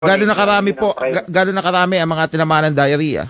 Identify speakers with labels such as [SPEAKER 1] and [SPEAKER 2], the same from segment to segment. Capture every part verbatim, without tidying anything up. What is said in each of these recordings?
[SPEAKER 1] Gano'n na karami po, ga- gano'n na karami ang mga tinamaan ng diarrhea?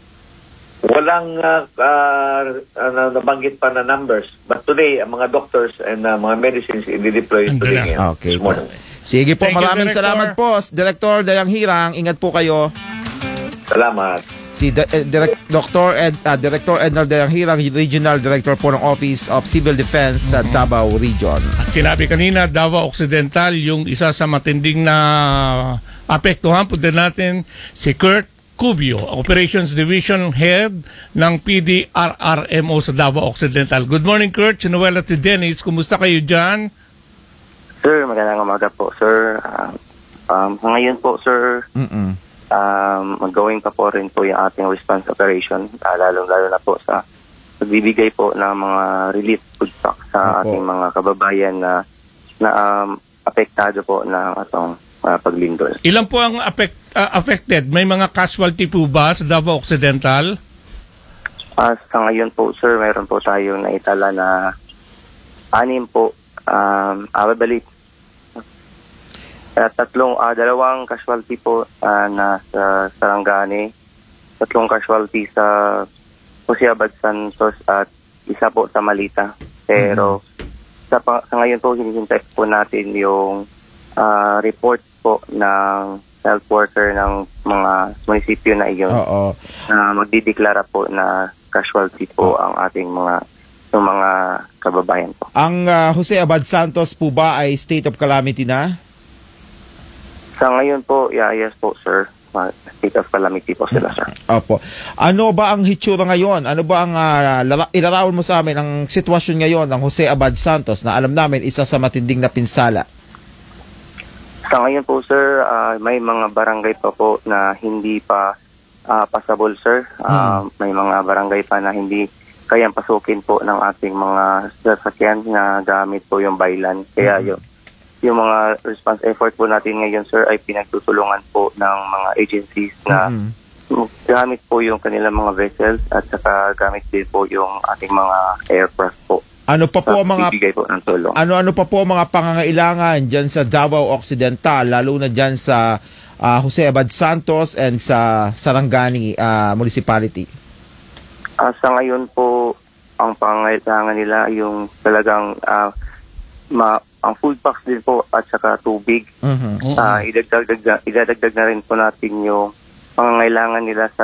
[SPEAKER 2] Walang uh, uh, uh, nabanggit pa na numbers. But today, ang mga doctors and uh, mga medicines i-deploy today.
[SPEAKER 1] Ah, okay po. Sige po,
[SPEAKER 2] Thank
[SPEAKER 1] maraming
[SPEAKER 2] you,
[SPEAKER 1] salamat po. Director Dayang Hirang, ingat po kayo.
[SPEAKER 2] Salamat.
[SPEAKER 1] Si D- eh, Direct- Doctor Ed, uh, Director Ednal Dayang Hirang, Regional Director po ng Office of Civil Defense sa Davao Region.
[SPEAKER 3] At sinabi kanina, Davao Occidental, yung isa sa matinding na apektuhan, punta natin si Kurt Cubio, Operations Division Head ng P D R R M O sa Davao Occidental. Good morning, Kurt. Si Noel at si Dennis. Kumusta kayo dyan?
[SPEAKER 4] Sir, magandang umaga po, sir. Um, um, ngayon po, sir,
[SPEAKER 1] Mm-mm.
[SPEAKER 4] um, mag-going pa po rin po yung ating response operation, uh, lalong-lalo na po sa pagbibigay po ng mga relief food packs sa
[SPEAKER 1] Opo.
[SPEAKER 4] ating mga kababayan na, na um, apektado po ng atong uh, paglindol.
[SPEAKER 3] Ilan po ang affect, uh, affected? May mga casualty po ba sa Davao Occidental?
[SPEAKER 4] Uh, sa ngayon po, sir, mayroon po tayong naitala na anim po, um, ah, balik, Uh, tatlong, uh, dalawang casualty po uh, na sa Sarangani, tatlong casualty sa Jose Santos at isa po sa Malita. Pero mm-hmm. sa, sa ngayon po, hinihintay po natin yung uh, report po ng health worker ng mga munisipyo na iyon
[SPEAKER 1] Oo.
[SPEAKER 4] na magdideklara po na casualty po ang ating mga yung mga kababayan po.
[SPEAKER 1] Ang uh, Jose Abad Santos po ba ay state of calamity na?
[SPEAKER 4] Sa ngayon po, yeah, yes po, sir. State of calamity po sila, sir.
[SPEAKER 1] Opo. Ano ba ang hitsura ngayon? Ano ba ang uh, lara- ilarawan mo sa amin ang sitwasyon ngayon ng Jose Abad Santos na alam namin isa sa matinding na pinsala?
[SPEAKER 4] Sa ngayon po, sir, uh, may mga barangay pa po na hindi pa uh, passable, sir. Uh, hmm. May mga barangay pa na hindi kayang pasukin po ng ating mga sasakyan na gamit po yung byland. Kaya hmm. yun. Yung mga response effort po natin ngayon, sir, ay pinagtutulungan po ng mga agencies na mm-hmm. gamit po yung kanilang mga vessels at saka gamit din po yung ating mga aircraft po.
[SPEAKER 1] Ano pa po ang mga
[SPEAKER 4] po ng tulong.
[SPEAKER 1] Ano-ano pa po mga pangangailangan diyan sa Davao Occidental, lalo na diyan sa uh, Jose Abad Santos and sa Sarangani uh, Municipality?
[SPEAKER 4] Uh, sa ngayon po, ang pangangailangan nila yung talagang uh, ma ang food packs din po at saka tubig.
[SPEAKER 1] Mm-hmm.
[SPEAKER 4] Uh, idagdag, idadagdag na rin po natin yung pangangailangan nila sa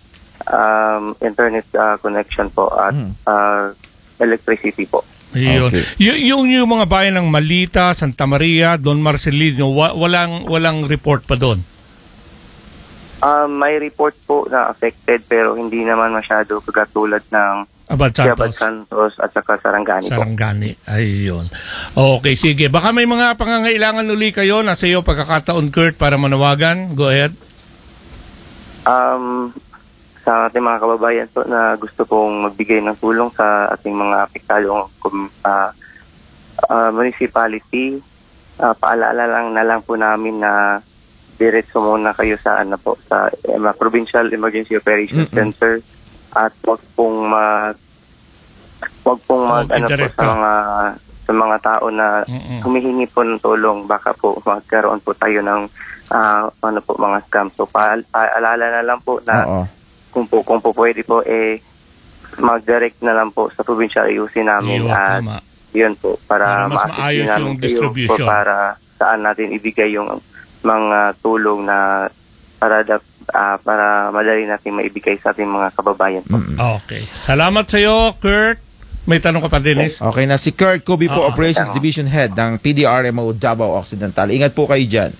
[SPEAKER 4] um, internet uh, connection po at mm-hmm. uh, electricity po.
[SPEAKER 3] Yun. Okay. Y- yung, yung mga bayan ng Malita, Santa Maria, Don Marcelino, wa- walang, walang report pa doon?
[SPEAKER 4] Uh, may report po na affected pero hindi naman masyado kagatulad ng
[SPEAKER 3] Abad Santos.
[SPEAKER 4] Abad Santos at saka Sarangani,
[SPEAKER 3] Sarangani. Ayun. Okay, sige. Baka may mga pangangailangan uli kayo na sa iyo pagkakataon, Kurt, para manawagan. Go ahead.
[SPEAKER 4] Um, sa ating mga kababayan po na gusto pong magbigay ng tulong sa ating mga apektadong uh, uh, municipality, uh, paalala lang na lang po namin na diretso muna kayo sa ano po sa uh, Provincial Emergency Operations Mm-mm. Center. At wag pong mag wag pong mag oh, ano po sa mga sa mga tao na Mm-mm. humihingi po ng tulong, baka po magkaroon po tayo ng uh, ano po mga scam. So paal- paalala na lang po na Oo. kung po kung po pwede po eh mag-direct na lang po sa provincial A U C namin. Yo, at tama. Yun po para, para mas maayos yung distribution po para saan natin ibigay yung mga tulong na para da, uh, para madali natin maibigay sa ating mga kababayan po.
[SPEAKER 1] Mm-hmm.
[SPEAKER 3] Okay. Salamat sa iyo, Kurt. May tanong ka pa, Dennis?
[SPEAKER 1] Okay na. Si Kurt Cubio po,
[SPEAKER 3] Uh-huh.
[SPEAKER 1] Operations Division Head ng P D R M O Davao Occidental. Ingat po kayo dyan.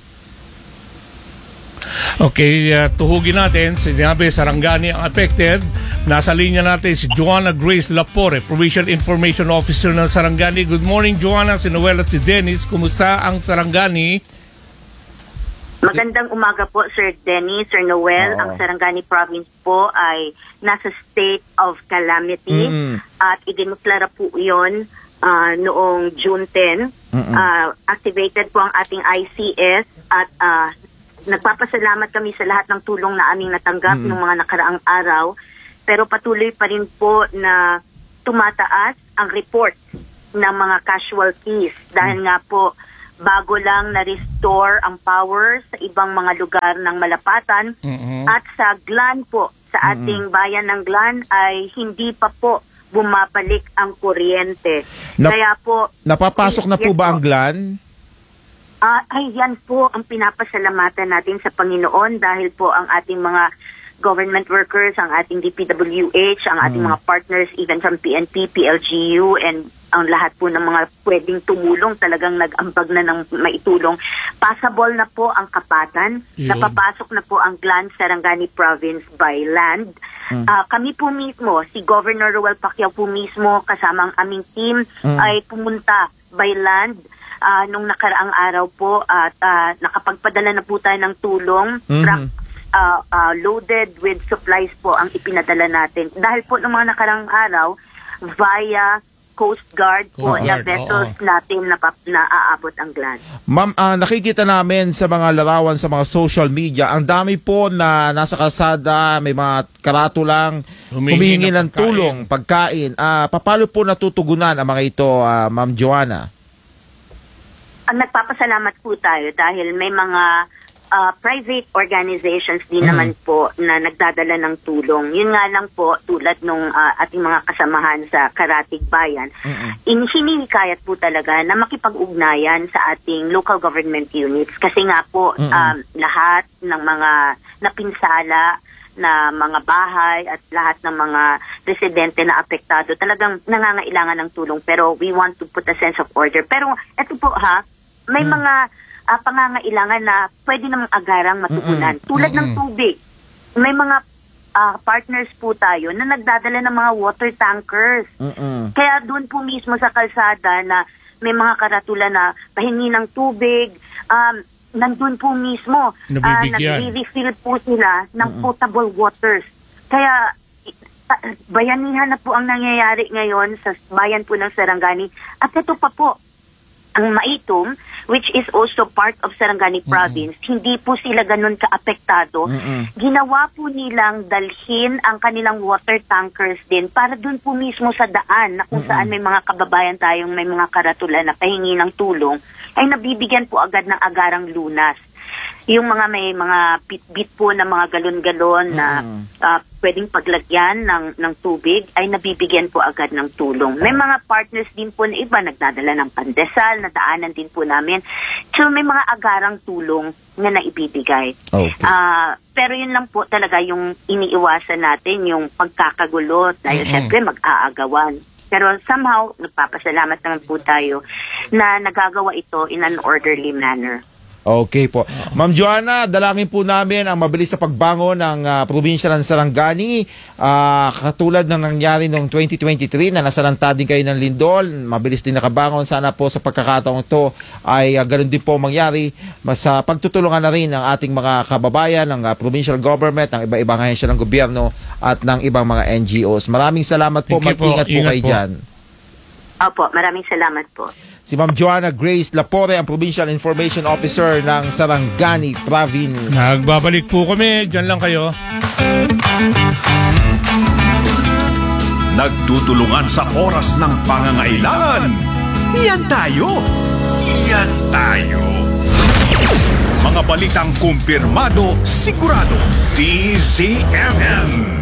[SPEAKER 3] Okay, uh, tuhugin natin. Sinabi, Sarangani ang affected. Nasa linya natin si Joanna Grace Lapore, Provincial Information Officer ng Sarangani. Good morning, Joanna. Si Noel at si Dennis. Kumusta ang Sarangani?
[SPEAKER 5] Magandang umaga po, Sir Denny, Sir Noel. Oh. Ang Sarangani Province po ay nasa state of calamity mm. at idineklara po yun uh, noong June tenth. Uh, activated po ang ating I C S at uh, nagpapasalamat kami sa lahat ng tulong na aming natanggap mm. ng mga nakaraang araw. Pero patuloy pa rin po na tumataas ang report ng mga casualties dahil mm. nga po bago lang na-restore ang power sa ibang mga lugar ng Malapatan.
[SPEAKER 3] Mhm.
[SPEAKER 5] At sa Glan po, sa ating bayan ng Glan ay hindi pa po bumabalik ang kuryente.
[SPEAKER 1] Nap-
[SPEAKER 5] Kaya po,
[SPEAKER 1] Napapasok na po
[SPEAKER 5] Yes
[SPEAKER 1] ba
[SPEAKER 5] po.
[SPEAKER 1] ang Glan?
[SPEAKER 5] Ah, ay yan po ang pinapasalamatan natin sa Panginoon dahil po ang ating mga government workers, ang ating D P W H, ang ating mga partners even from P N P, P L G U, and ang lahat po ng mga pwedeng tumulong talagang nag-ambag na ng maitulong. Passable na po ang Kapatan.
[SPEAKER 3] Yun.
[SPEAKER 5] Napapasok na po ang Glan, Sarangani Province by land. Ah, kami po mismo, si Governor Roel Pacquiao po mismo kasama ang aming team ay pumunta by land ah, nung nakaraang araw po at ah, nakapagpadala na po tayo ng tulong.
[SPEAKER 1] Mhm.
[SPEAKER 5] Truck uh, uh, loaded with supplies po ang ipinadala natin. Dahil po ng mga nakarang araw, via Coast Guard po
[SPEAKER 3] Coast
[SPEAKER 5] na
[SPEAKER 3] Guard,
[SPEAKER 5] vessels
[SPEAKER 3] oo.
[SPEAKER 5] natin na, pap- na aabot ang Glan.
[SPEAKER 1] Ma'am, ah, nakikita namin sa mga larawan sa mga social media, ang dami po na nasa kalsada, may mga karatulang
[SPEAKER 3] Humihingi
[SPEAKER 1] humihingi
[SPEAKER 3] ng
[SPEAKER 1] ng
[SPEAKER 3] pagkain.
[SPEAKER 1] tulong, pagkain. Ah, paano po natutugunan ang mga ito, ah, Ma'am Joanna?
[SPEAKER 5] Ang nagpapasalamat po tayo dahil may mga uh, private organizations din
[SPEAKER 1] Mm.
[SPEAKER 5] naman po na nagdadala ng tulong. Yun nga lang po, tulad nung uh, ating mga kasamahan sa Karatig Bayan, in hininikayat po talaga na makipag-ugnayan sa ating local government units. Kasi nga po,
[SPEAKER 1] Mm-mm.
[SPEAKER 5] um, lahat ng mga napinsala na mga bahay at lahat ng mga residente na apektado talagang nangangailangan ng tulong, pero we want to put a sense of order. Pero eto po ha, may mga ah, pangangailangan na pwede namang agarang matugunan.
[SPEAKER 1] Mm-mm.
[SPEAKER 5] Tulad ng
[SPEAKER 3] Mm-mm.
[SPEAKER 5] tubig. May mga ah, partners po tayo na nagdadala ng mga water tankers.
[SPEAKER 1] Mm-mm.
[SPEAKER 5] Kaya doon po mismo sa kalsada na may mga karatula na pahingi ng tubig, um, nandun po mismo, ah,
[SPEAKER 3] Nabibigyan.
[SPEAKER 5] nagre-refill po sila ng potable waters. Kaya i- ta- bayanihan na po ang nangyayari ngayon sa bayan po ng Sarangani. At ito pa po, ang Maitum, which is also part of Sarangani Province, hindi po sila ganun ka-apektado.
[SPEAKER 1] Mm-mm.
[SPEAKER 5] Ginawa po nilang dalhin ang kanilang water tankers din para dun po mismo sa daan na kung saan may mga kababayan tayong may mga karatula na pahingi ng tulong, ay nabibigyan po agad ng agarang lunas. Yung mga may mga bit-bit po na mga galon-galon na
[SPEAKER 1] Mm.
[SPEAKER 5] ah, pwedeng paglagyan ng, ng tubig, ay nabibigyan po agad ng tulong. May mga partners din po na iba, nagdadala ng pandesal, nadaanan din po namin. So may mga agarang tulong na naibibigay.
[SPEAKER 1] Okay.
[SPEAKER 5] Ah, pero yun lang po talaga yung iniiwasan natin, yung pagkakagulo, dahil
[SPEAKER 3] Mm-mm.
[SPEAKER 5] syempre mag-aagawan. Pero somehow, nagpapasalamat naman po tayo na nagagawa ito in an orderly manner.
[SPEAKER 1] Okay po. Ma'am Joanna, dalangin po namin ang mabilis sa pagbangon ng ah, probinsya ng Sarangani. Ah, katulad ng nangyari noong twenty twenty-three na nasalanta din kayo ng lindol, mabilis din nakabangon. Sana po sa pagkakataong ito ay ah, ganun din po mangyari. Mas sa pagtutulungan na rin ng ating mga kababayan, ng ah, provincial government, ng iba-ibang ahensya ng gobyerno at ng ibang mga N G Os. Maraming salamat po.
[SPEAKER 3] Thank you po.
[SPEAKER 1] Mag-ingat po
[SPEAKER 3] Ingat
[SPEAKER 1] kayo
[SPEAKER 3] po.
[SPEAKER 1] dyan.
[SPEAKER 5] Opo, maraming salamat po.
[SPEAKER 1] Si Ma'am Joanna Grace Lapore, ang Provincial Information Officer ng Sarangani Province.
[SPEAKER 3] Nagbabalik po kami. Diyan lang kayo.
[SPEAKER 6] Nagtutulungan sa oras ng pangangailangan. Yan tayo. Yan tayo. Mga balitang kumpirmado, sigurado. D Z M M.